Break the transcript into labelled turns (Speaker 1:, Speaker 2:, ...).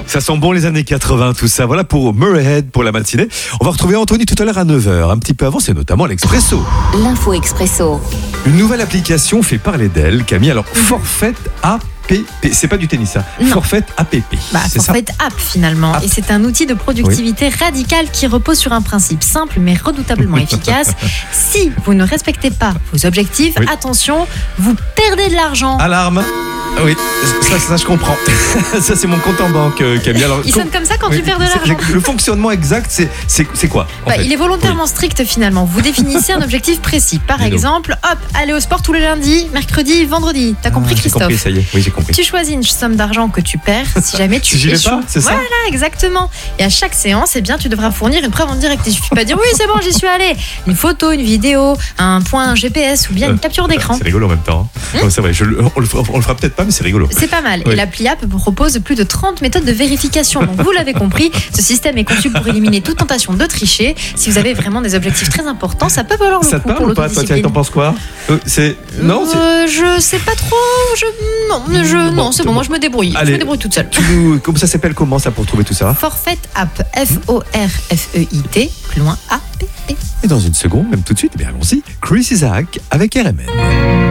Speaker 1: Ça sent bon les années 80, tout ça. Voilà pour Murrayhead pour la matinée. On va retrouver Anthony tout à l'heure à 9h. Un petit peu avant, c'est notamment l'Expresso.
Speaker 2: L'info Expresso.
Speaker 1: Une nouvelle application fait parler d'elle, Camille. Alors, Forfait APP. C'est pas du tennis, ça.
Speaker 3: Non.
Speaker 1: Forfait APP. C'est ça.
Speaker 3: Forfait App finalement.
Speaker 1: App.
Speaker 3: Et c'est un outil de productivité radicale qui repose sur un principe simple mais redoutablement efficace. Si vous ne respectez pas vos objectifs,
Speaker 1: Oui.
Speaker 3: attention, vous perdez de l'argent.
Speaker 1: Alarme. Oui, ça je comprends. Ça, c'est mon compte en banque, Camille. Alors,
Speaker 3: Il sonne comme ça quand tu perds de l'argent.
Speaker 1: Le fonctionnement exact, c'est quoi en fait
Speaker 3: Il est volontairement strict finalement. Vous définissez un objectif précis. Par
Speaker 1: Dis-nous.
Speaker 3: exemple, hop, aller au sport tous les lundis, mercredi, vendredi. T'as compris,
Speaker 1: J'ai
Speaker 3: Christophe?
Speaker 1: compris, ça y est. Oui, j'ai compris.
Speaker 3: Tu choisis une somme d'argent que tu perds si jamais tu
Speaker 1: Si j'y vais
Speaker 3: échoues.
Speaker 1: pas, c'est ça?
Speaker 3: Voilà, exactement. Et à chaque séance, tu devras fournir une preuve en direct. Il suffit pas de dire oui, c'est bon, j'y suis allé. Une photo, une vidéo, un point GPS ou bien une capture d'écran.
Speaker 1: C'est rigolo en même temps. Non, c'est vrai, on le fera peut-être pas, mais c'est rigolo.
Speaker 3: C'est pas mal.
Speaker 1: Oui.
Speaker 3: Et l'appli App propose plus de 30 méthodes de vérification. Donc vous l'avez compris, ce système est conçu pour éliminer toute tentation de tricher. Si vous avez vraiment des objectifs très importants, ça peut valoir le
Speaker 1: Ça te
Speaker 3: coup pour
Speaker 1: parle ou pas, toi,
Speaker 3: l'autodiscipline.
Speaker 1: t'en penses quoi? Non,
Speaker 3: Je sais pas trop. Non, c'est bon, moi je me débrouille.
Speaker 1: Allez.
Speaker 3: Je me débrouille toute seule.
Speaker 1: Comment ça s'appelle, comment ça, pour trouver tout ça?
Speaker 3: Forfait App, Forfeit, plus loin APP.
Speaker 1: Et dans une seconde, même tout de suite, allons-y, Chris Isaac avec RMN.